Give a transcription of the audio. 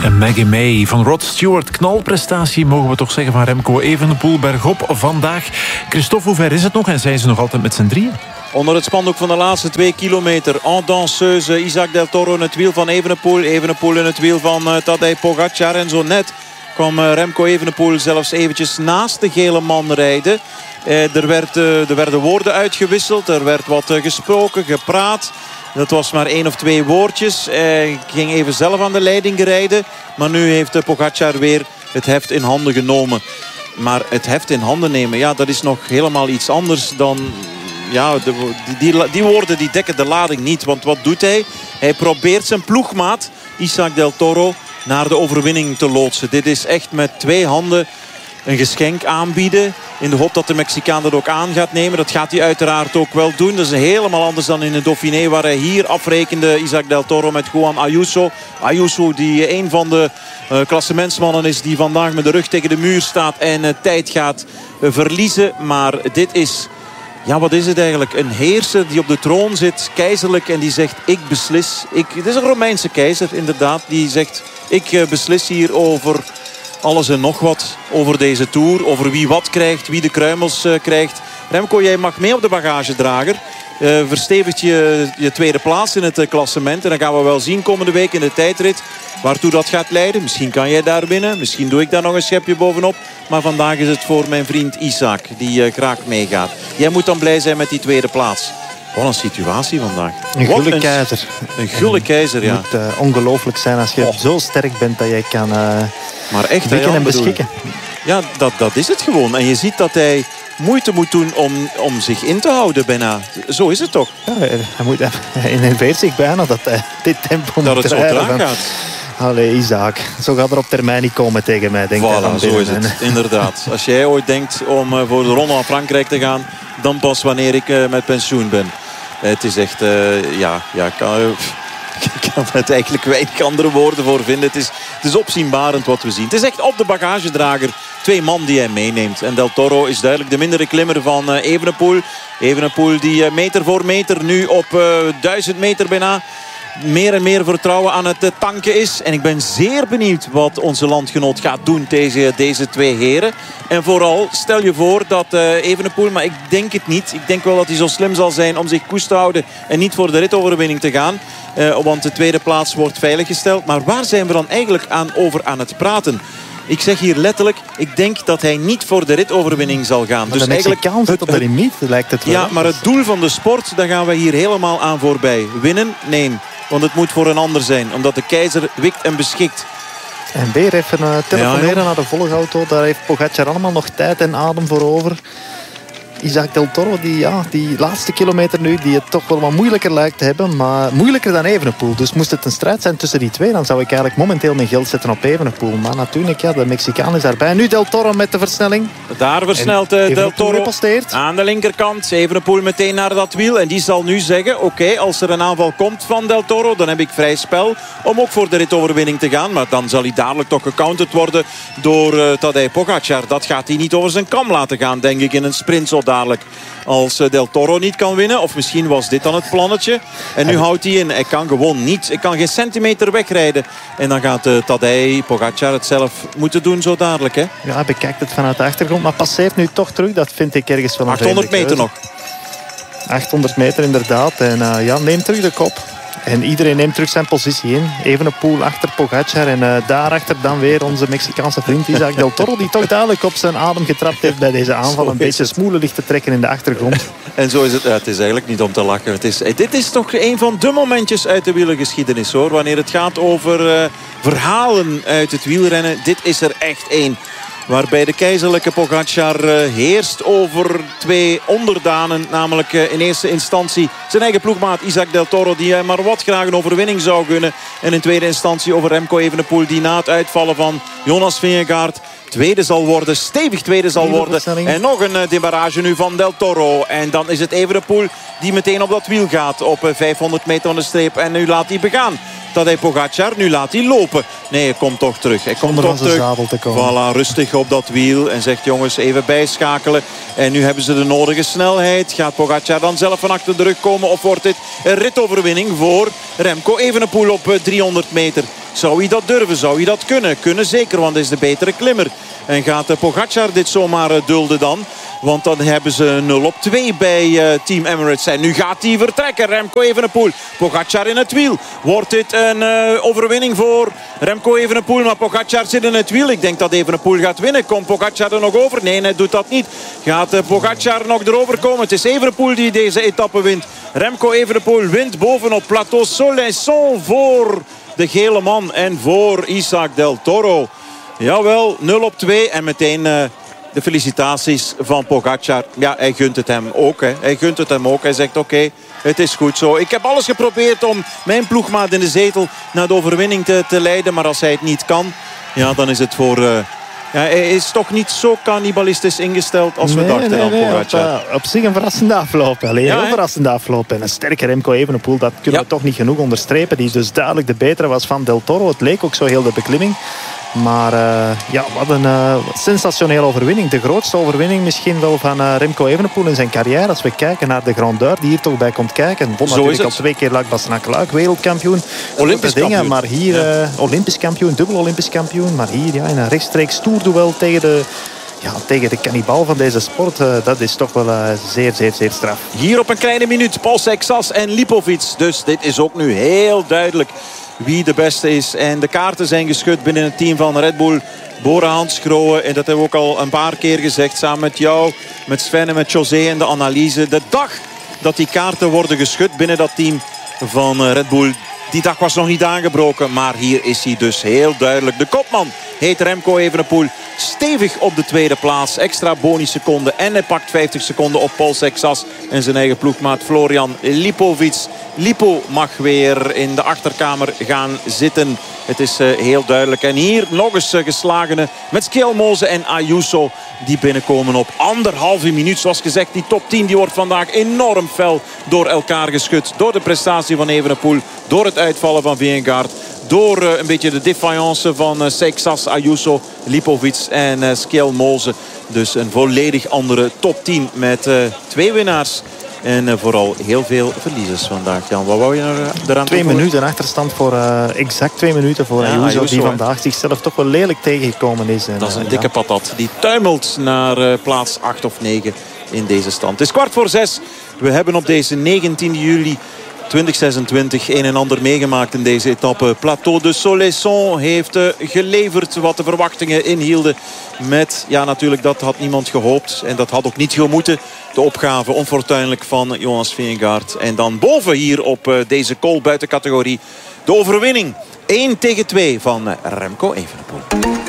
En Maggie May van Rod Stewart. Knalprestatie mogen we toch zeggen van Remco Evenepoel bergop vandaag. Christophe, hoe ver is het nog en zijn ze nog altijd met z'n drieën? Onder het spandoek van de laatste 2 kilometer. En danseuse Isaac Del Toro in het wiel van Evenepoel. Evenepoel in het wiel van Tadej Pogacar. En zo net kwam Remco Evenepoel zelfs eventjes naast de gele man rijden. Er werden woorden uitgewisseld. Er werd wat gesproken, gepraat. Dat was maar 1 of 2 woordjes. Hij ging even zelf aan de leiding rijden. Maar nu heeft Pogacar weer het heft in handen genomen. Maar het heft in handen nemen, ja, dat is nog helemaal iets anders dan... Ja, die woorden die dekken de lading niet. Want wat doet hij? Hij probeert zijn ploegmaat, Isaac Del Toro, naar de overwinning te loodsen. Dit is echt met 2 handen een geschenk aanbieden. In de hoop dat de Mexicaan dat ook aan gaat nemen. Dat gaat hij uiteraard ook wel doen. Dat is helemaal anders dan in de Dauphiné, waar hij hier afrekende, Isaac Del Toro, met Juan Ayuso. Ayuso die een van de klassementsmannen is die vandaag met de rug tegen de muur staat en tijd gaat verliezen. Maar dit is... Ja, wat is het eigenlijk? Een heerser die op de troon zit, keizerlijk, en die zegt, ik beslis. Het is een Romeinse keizer, inderdaad. Die zegt, ik beslis hier over alles en nog wat. Over deze Tour, over wie wat krijgt, wie de kruimels krijgt. Remco, jij mag mee op de bagagedrager. Verstevigt je tweede plaats in het klassement. En dan gaan we wel zien komende week in de tijdrit waartoe dat gaat leiden. Misschien kan jij daar winnen. Misschien doe ik daar nog een schepje bovenop. Maar vandaag is het voor mijn vriend Isaac die graag meegaat. Jij moet dan blij zijn met die tweede plaats. Wat een situatie vandaag. Een gulle keizer. Een gulle keizer, ja. Het moet ongelooflijk zijn als je zo sterk bent dat jij kan maar echt, en beschikken. Ja, dat is het gewoon. En je ziet dat hij moeite moet doen om zich in te houden bijna. Zo is het toch? Ja, hij innerveert zich bijna dat hij dit tempo dat moet het zo traag gaat. Allee, Isaac. Zo gaat er op termijn niet komen tegen mij, denk ik. Voilà, zo is het. Inderdaad. Als jij ooit denkt om voor de Ronde van Frankrijk te gaan, dan pas wanneer ik met pensioen ben. Het is echt... Ik kan het eigenlijk weinig andere woorden voor vinden. Het is opzienbarend wat we zien. Het is echt op de bagagedrager 2 man die hij meeneemt. En Del Toro is duidelijk de mindere klimmer van Evenepoel. Evenepoel die meter voor meter nu op 1000 meter bijna meer en meer vertrouwen aan het tanken is. En ik ben zeer benieuwd wat onze landgenoot gaat doen tegen deze 2 heren. En vooral, stel je voor dat Evenepoel, maar ik denk het niet. Ik denk wel dat hij zo slim zal zijn om zich koest te houden en niet voor de ritoverwinning te gaan. Want de tweede plaats wordt veiliggesteld. Maar waar zijn we dan eigenlijk over aan het praten? Ik zeg hier letterlijk, ik denk dat hij niet voor de ritoverwinning zal gaan. Maar dus de Mexicaan zit op de limiet, lijkt het wel. Ja, maar het doel van de sport, daar gaan we hier helemaal aan voorbij. Winnen? Nee. Want het moet voor een ander zijn. Omdat de keizer wikt en beschikt. En weer even telefoneren naar de volgauto. Daar heeft Pogacar allemaal nog tijd en adem voor over. Isaac Del Toro, die laatste kilometer nu, die het toch wel wat moeilijker lijkt te hebben. Maar moeilijker dan Evenepoel. Dus moest het een strijd zijn tussen die 2, dan zou ik eigenlijk momenteel mijn geld zetten op Evenepoel. Maar natuurlijk, ja, de Mexicaan is daarbij. Nu Del Toro met de versnelling. Daar versnelt Del Toro aan de linkerkant. Evenepoel meteen naar dat wiel. En die zal nu zeggen, oké, als er een aanval komt van Del Toro, dan heb ik vrij spel om ook voor de ritoverwinning te gaan. Maar dan zal hij dadelijk toch gecounterd worden door Tadej Pogacar. Dat gaat hij niet over zijn kam laten gaan, denk ik, in een sprint zo dadelijk. Als Del Toro niet kan winnen. Of misschien was dit dan het plannetje. En nu houdt hij in. Hij kan gewoon niet. Hij kan geen centimeter wegrijden. En dan gaat Tadej Pogacar het zelf moeten doen zo dadelijk. Hè? Ja, hij bekijkt het vanuit de achtergrond. Maar passeert nu toch terug. Dat vind ik ergens wel een 800 meter nog. 800 meter inderdaad. En neemt terug de kop. En iedereen neemt terug zijn positie in. Evenepoel achter Pogacar. En daarachter dan weer onze Mexicaanse vriend Isaac Del Toro. Die toch duidelijk op zijn adem getrapt heeft bij deze aanval. Een beetje smoelen ligt te trekken in de achtergrond. En zo is het. Het is eigenlijk niet om te lachen. Dit is toch een van de momentjes uit de wielergeschiedenis, hoor. Wanneer het gaat over verhalen uit het wielrennen. Dit is er echt één. Waarbij de keizerlijke Pogacar heerst over 2 onderdanen. Namelijk in eerste instantie zijn eigen ploegmaat Isaac Del Toro, die hij maar wat graag een overwinning zou gunnen. En in tweede instantie over Remco Evenepoel, die na het uitvallen van Jonas Vingegaard tweede zal worden, stevig tweede zal worden. En nog een demarrage nu van Del Toro. En dan is het Evenepoel die meteen op dat wiel gaat op 500 meter van de streep. En nu laat hij begaan. Tadej Pogacar, nu laat hij lopen. Nee, hij komt toch terug. Hij komt toch terug. Voilà, rustig op dat wiel. En zegt, jongens, even bijschakelen. En nu hebben ze de nodige snelheid. Gaat Pogacar dan zelf van achter de rug komen? Of wordt dit een ritoverwinning voor Remco Evenepoel op 300 meter? Zou hij dat durven? Zou hij dat kunnen? Kunnen zeker, want hij is de betere klimmer. En gaat Pogacar dit zomaar dulden dan? Want dan hebben ze 0-2 bij Team Emirates. En nu gaat hij vertrekken. Remco Evenepoel. Pogacar in het wiel. Wordt dit een overwinning voor Remco Evenepoel? Maar Pogacar zit in het wiel. Ik denk dat Evenepoel gaat winnen. Komt Pogacar er nog over? Nee, hij doet dat niet. Gaat Pogacar nog erover komen? Het is Evenepoel die deze etappe wint. Remco Evenepoel wint bovenop Plateau Soleilson voor de gele man en voor Isaac Del Toro. Jawel, 0-2 en meteen de felicitaties van Pogacar. Ja, hij gunt het hem ook. Hè. Hij gunt het hem ook. Hij zegt oké, het is goed zo. Ik heb alles geprobeerd om mijn ploegmaat in de zetel naar de overwinning te leiden. Maar als hij het niet kan, ja, dan is het voor... hij is toch niet zo cannibalistisch ingesteld als we dachten aan Pogacar. Op zich een verrassende afloop. Heel verrassende afloop. En een sterke Remco Evenepoel, dat kunnen we toch niet genoeg onderstrepen. Die dus duidelijk de betere was van Del Toro. Het leek ook zo heel de beklimming. Maar wat een sensationele overwinning. De grootste overwinning misschien wel van Remco Evenepoel in zijn carrière. Als we kijken naar de grandeur die hier toch bij komt kijken. Won natuurlijk al 2 keer Luik-Bastenaken-Luik. Wereldkampioen. Olympisch kampioen. Maar hier Olympisch kampioen, dubbel Olympisch kampioen. Maar hier in een rechtstreeks toerduel tegen de kannibal van deze sport. Dat is toch wel zeer, zeer, zeer straf. Hier op een kleine minuut Paul Sexas en Lipovic. Dus dit is ook nu heel duidelijk wie de beste is. En de kaarten zijn geschud binnen het team van Red Bull. Bora Hansgrohe, en dat hebben we ook al een paar keer gezegd. Samen met jou, met Sven en met José in de analyse. De dag dat die kaarten worden geschud binnen dat team van Red Bull. Die dag was nog niet aangebroken. Maar hier is hij dus heel duidelijk. De kopman heet Remco Evenepoel. Stevig op de tweede plaats. Extra bonusseconden. En hij pakt 50 seconden op Paul Sexas en zijn eigen ploegmaat Florian Lipovic. Lipo mag weer in de achterkamer gaan zitten. Het is heel duidelijk. En hier nog eens geslagenen met Skjelmose en Ayuso die binnenkomen op 1,5 minuut. Zoals gezegd, die top 10 die wordt vandaag enorm fel door elkaar geschud. Door de prestatie van Evenepoel. Door het uitvallen van Vingegaard. Door een beetje de defiance van Sexas, Ayuso, Lipovic en Skjelmose. Dus een volledig andere top 10 met 2 winnaars. En vooral heel veel verliezers vandaag. Jan, wat wou je eraan 2 minuten achterstand voor exact 2 minuten voor Ayuso. Die vandaag zichzelf toch wel lelijk tegengekomen is. En, dat is een dikke patat. Die tuimelt naar plaats 8 of 9 in deze stand. Het is 5:45. We hebben op deze 19 juli 2026 een en ander meegemaakt in deze etappe. Plateau de Soleilson heeft geleverd wat de verwachtingen inhielden. Met, natuurlijk, dat had niemand gehoopt. En dat had ook niet gemoeten. De opgave onfortuinlijk van Jonas Vingegaard. En dan boven hier op deze col buiten categorie. De overwinning 1-2 van Remco Evenepoel.